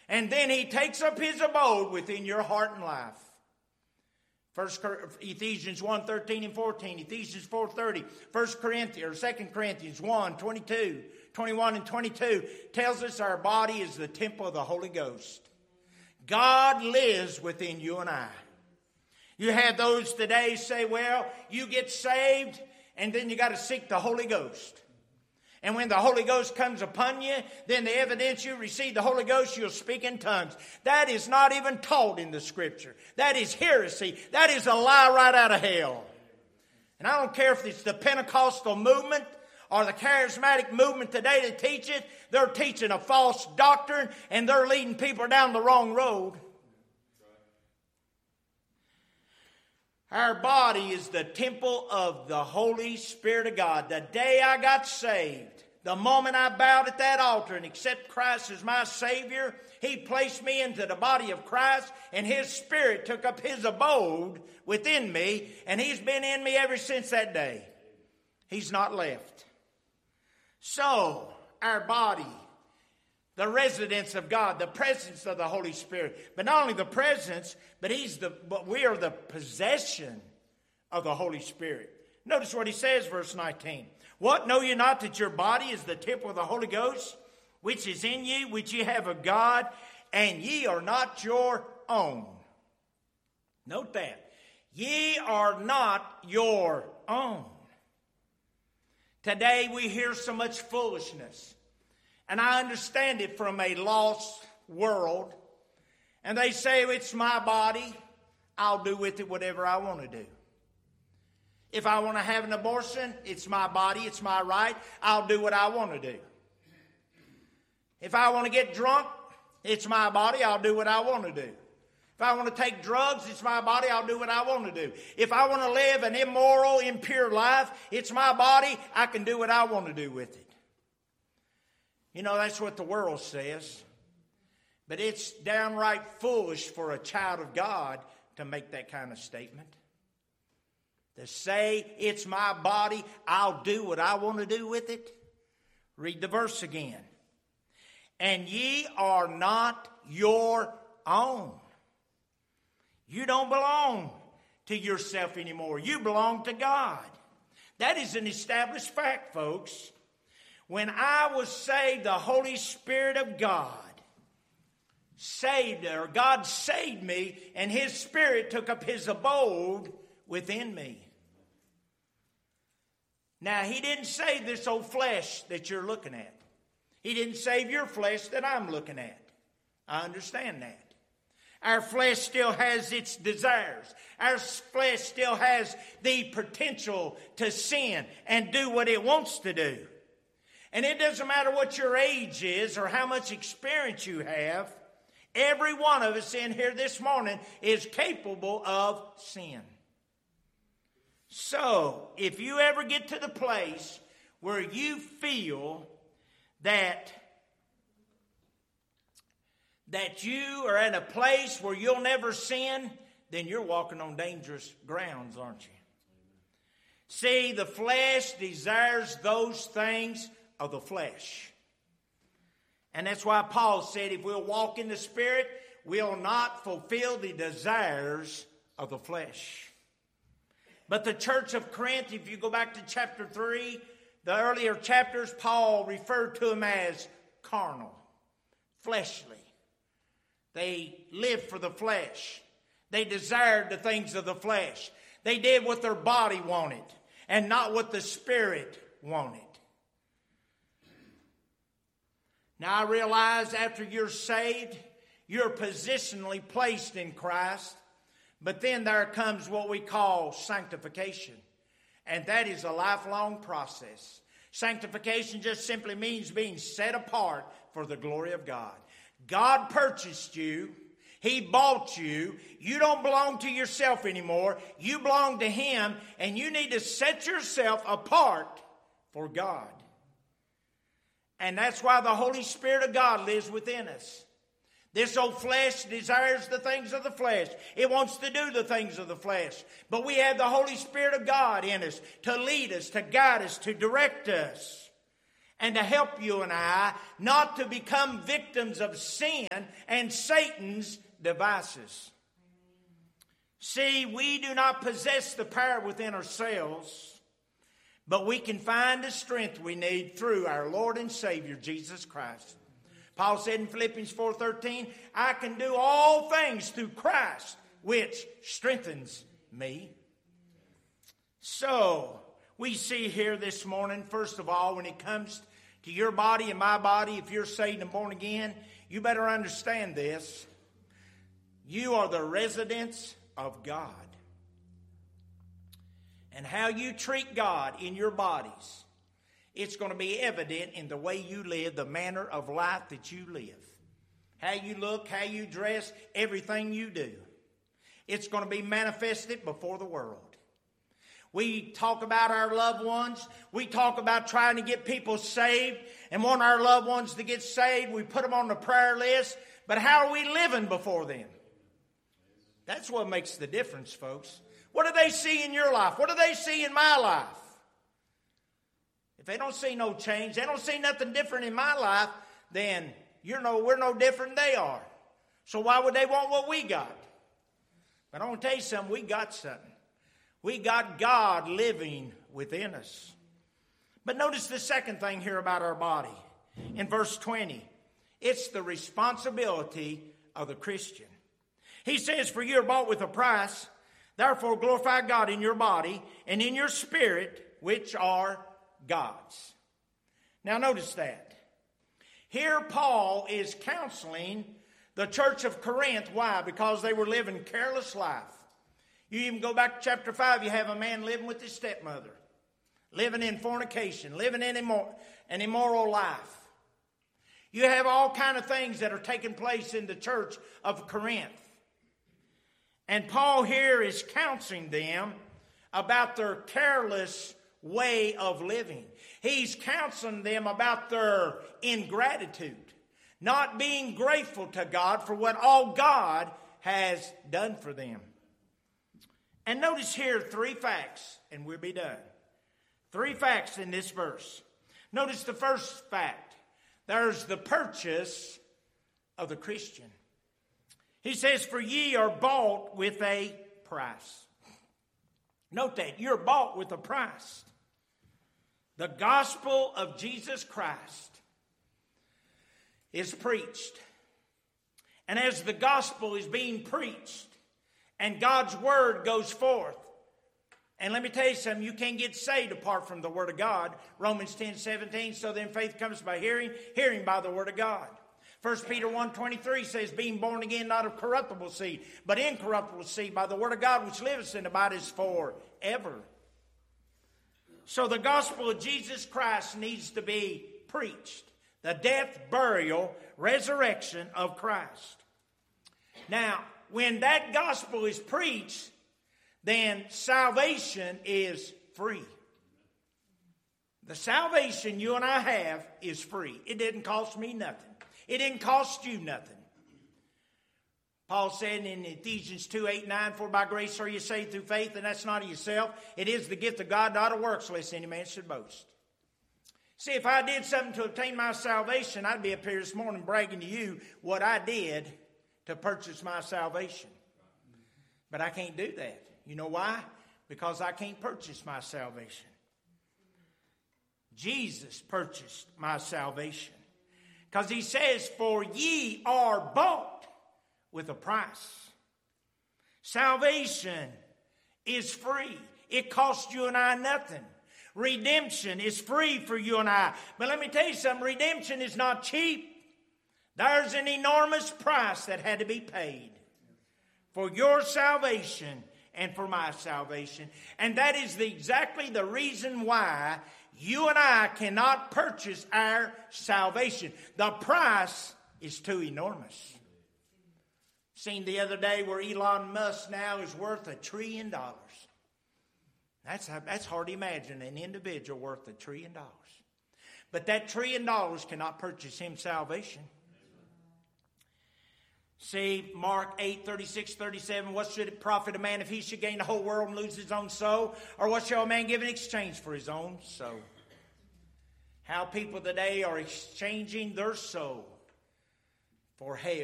And then he takes up his abode within your heart and life. Ephesians 1:13 and 14, Ephesians 4:30, 2 Corinthians 1:22, 21 and 22 tells us our body is the temple of the Holy Ghost. God lives within you and I. You have those today say, well, you get saved and then you got to seek the Holy Ghost. And when the Holy Ghost comes upon you, then the evidence you receive the Holy Ghost, you'll speak in tongues. That is not even taught in the Scripture. That is heresy. That is a lie right out of hell. And I don't care if it's the Pentecostal movement or the charismatic movement today that teach it. They're teaching a false doctrine and they're leading people down the wrong road. Our body is the temple of the Holy Spirit of God. The day I got saved, the moment I bowed at that altar and accepted Christ as my Savior, He placed me into the body of Christ, and His Spirit took up His abode within me, and He's been in me ever since that day. He's not left. So, our body, the residence of God, the presence of the Holy Spirit. But not only the presence, but we are the possession of the Holy Spirit. Notice what he says, verse 19. What, know ye not that your body is the temple of the Holy Ghost, which is in you, which ye have of God, and ye are not your own. Note that. Ye are not your own. Today we hear so much foolishness. And I understand it from a lost world. And they say, it's my body. I'll do with it whatever I want to do. If I want to have an abortion, it's my body. It's my right. I'll do what I want to do. If I want to get drunk, it's my body. I'll do what I want to do. If I want to take drugs, it's my body. I'll do what I want to do. If I want to live an immoral, impure life, it's my body. I can do what I want to do with it. You know, that's what the world says. But it's downright foolish for a child of God to make that kind of statement. To say, it's my body, I'll do what I want to do with it. Read the verse again. And ye are not your own. You don't belong to yourself anymore. You belong to God. That is an established fact, folks. When I was saved, the Holy Spirit of God God saved me, and His Spirit took up His abode within me. Now, He didn't save this old flesh that you're looking at. He didn't save your flesh that I'm looking at. I understand that. Our flesh still has its desires. Our flesh still has the potential to sin and do what it wants to do. And it doesn't matter what your age is or how much experience you have. Every one of us in here this morning is capable of sin. So, if you ever get to the place where you feel that you are at a place where you'll never sin, then you're walking on dangerous grounds, aren't you? See, the flesh desires those things of the flesh. And that's why Paul said if we'll walk in the Spirit, we'll not fulfill the desires of the flesh. But the church of Corinth, if you go back to chapter 3, the earlier chapters, Paul referred to them as carnal, fleshly. They lived for the flesh. They desired the things of the flesh. They did what their body wanted and not what the Spirit wanted. Now, I realize after you're saved, you're positionally placed in Christ. But then there comes what we call sanctification. And that is a lifelong process. Sanctification just simply means being set apart for the glory of God. God purchased you. He bought you. You don't belong to yourself anymore. You belong to Him. And you need to set yourself apart for God. And that's why the Holy Spirit of God lives within us. This old flesh desires the things of the flesh. It wants to do the things of the flesh. But we have the Holy Spirit of God in us to lead us, to guide us, to direct us. and to help you and I not to become victims of sin and Satan's devices. See, we do not possess the power within ourselves, but we can find the strength we need through our Lord and Savior, Jesus Christ. Paul said in Philippians 4:13, I can do all things through Christ, which strengthens me. So, we see here this morning, first of all, when it comes to your body and my body, if you're saved and born again, you better understand this. You are the residents of God. And how you treat God in your bodies, it's going to be evident in the way you live, the manner of life that you live. How you look, how you dress, everything you do. It's going to be manifested before the world. We talk about our loved ones. We talk about trying to get people saved and want our loved ones to get saved. We put them on the prayer list. But how are we living before them? That's what makes the difference, folks. What do they see in your life? What do they see in my life? If they don't see no change, they don't see nothing different in my life, then we're no different than they are. So why would they want what we got? But I want to tell you something, we got something. We got God living within us. But notice the second thing here about our body. In verse 20, it's the responsibility of the Christian. He says, for you are bought with a price, therefore glorify God in your body and in your spirit, which are God's. Now notice that. Here Paul is counseling the church of Corinth. Why? Because they were living careless life. You even go back to chapter 5, you have a man living with his stepmother, living in fornication, living in an immoral life. You have all kind of things that are taking place in the church of Corinth. And Paul here is counseling them about their careless way of living. He's counseling them about their ingratitude, not being grateful to God for what all God has done for them. And notice here 3 facts, and we'll be done. 3 facts in this verse. Notice the first fact. There's the purchase of the Christian. He says, for ye are bought with a price. Note that, you're bought with a price. The gospel of Jesus Christ is preached. And as the gospel is being preached, and God's word goes forth. And let me tell you something, you can't get saved apart from the word of God. Romans 10:17, so then faith comes by hearing, hearing by the word of God. 1 Peter 1:23 says, being born again not of corruptible seed, but incorruptible seed by the word of God which liveth and abideth forever. So the gospel of Jesus Christ needs to be preached. The death, burial, resurrection of Christ. Now, when that gospel is preached, then salvation is free. The salvation you and I have is free. It didn't cost me nothing. It didn't cost you nothing. Paul said in Ephesians 2:8-9, for by grace are you saved through faith, and that's not of yourself. It is the gift of God, not of works, lest any man should boast. See, if I did something to obtain my salvation, I'd be up here this morning bragging to you what I did to purchase my salvation. But I can't do that. You know why? Because I can't purchase my salvation. Jesus purchased my salvation. Because he says, for ye are bought with a price. Salvation is free. It costs you and I nothing. Redemption is free for you and I. But let me tell you something, redemption is not cheap. There's an enormous price that had to be paid for your salvation and for my salvation. And that is exactly the reason why you and I cannot purchase our salvation. The price is too enormous. Seen the other day where Elon Musk now is worth $1 trillion. That's hard to imagine an individual worth $1 trillion. But that $1 trillion cannot purchase him salvation. See, Mark 8:36-37, what should it profit a man if he should gain the whole world and lose his own soul? Or what shall a man give in exchange for his own soul? How people today are exchanging their soul for hell.